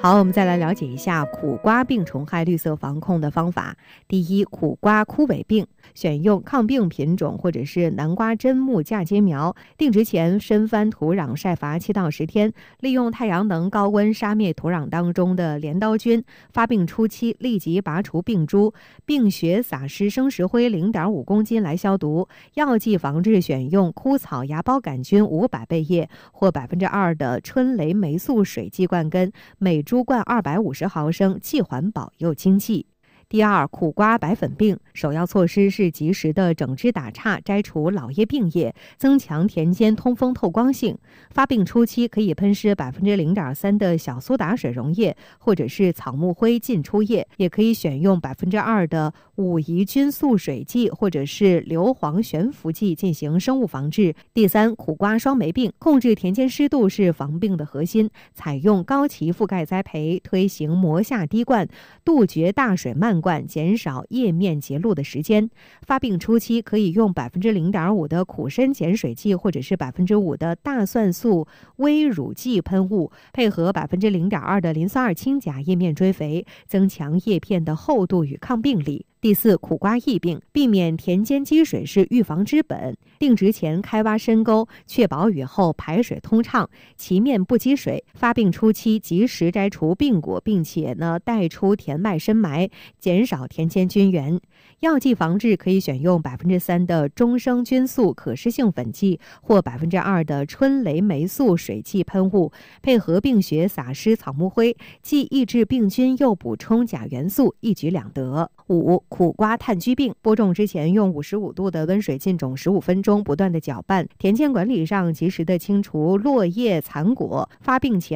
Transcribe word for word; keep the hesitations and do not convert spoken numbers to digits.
好，我们再来了解一下苦瓜病虫害绿色防控的方法。第一，苦瓜枯萎病，选用抗病品种或者是南瓜砧木嫁接苗，定植前深翻土壤晒伐七到十天，利用太阳能高温杀灭土壤当中的镰刀菌。发病初期立即拔除病株，病穴撒施生石灰 零点五公斤来消毒。药剂防治选用枯草芽孢杆菌五百倍液或百分之二的春雷霉素水剂灌根，每株灌二百五十毫升，既环保又经济。第二，苦瓜白粉病，首要措施是及时的整枝打杈，摘除老叶病叶，增强田间通风透光性。发病初期可以喷施百分之零点三的小苏打水溶液，或者是草木灰浸出液，也可以选用百分之二的五乙菌素水剂，或者是硫磺悬浮剂进行生物防治。第三，苦瓜霜霉病，控制田间湿度是防病的核心，采用高畦覆盖栽培，推行磨下滴灌，杜绝大水漫灌，减少叶面结露的时间。发病初期可以用百分之零点五的苦参碱水剂，或者是百分之五的大蒜素微乳剂喷雾，配合百分之零点二的磷酸二氢钾叶面追肥，增强叶片的厚度与抗病力。第四，苦瓜疫病，避免田间积水是预防之本。定植前开挖深沟，确保雨后排水通畅，其面不积水。发病初期及时摘除病果，并且呢带出田脉深埋，减少田间菌源。药剂防治可以选用百分之三的中生菌素可施性粉剂，或百分之二的春雷霉素水剂喷雾，配合病穴撒施草木灰，既抑制病菌又补充钾元素，一举两得。五、苦瓜炭疽病，播种之前用五十五度的温水浸种十五分钟，不断的搅拌。田间管理上及时的清除落叶残果。发病前